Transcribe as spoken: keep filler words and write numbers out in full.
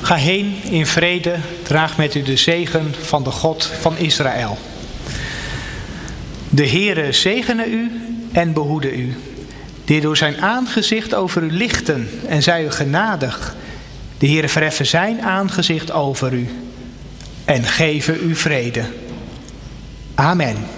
Ga heen in vrede, draag met u de zegen van de God van Israël. De Heere zegene u en behoede u. Die door zijn aangezicht over u lichten en zij u genadig. De Heere verheffen zijn aangezicht over u en geven u vrede. Amen.